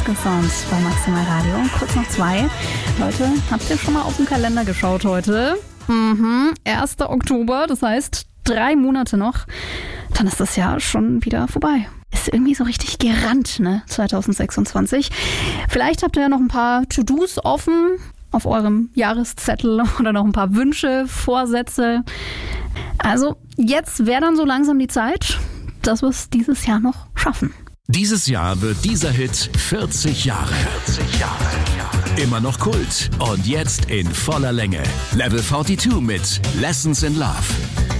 Sounds bei Maximal Radio. Kurz nach 2. Leute, habt ihr schon mal auf den Kalender geschaut heute? 1. Oktober, das heißt 3 Monate noch. Dann ist das Jahr schon wieder vorbei. Ist irgendwie so richtig gerannt, ne? 2026. Vielleicht habt ihr ja noch ein paar To-Dos offen auf eurem Jahreszettel oder noch ein paar Wünsche, Vorsätze. Also jetzt wäre dann so langsam die Zeit, dass wir es dieses Jahr noch schaffen. Dieses Jahr wird dieser Hit 40 Jahre. 40 Jahre. Immer noch Kult und jetzt in voller Länge. Level 42 mit Lessons in Love.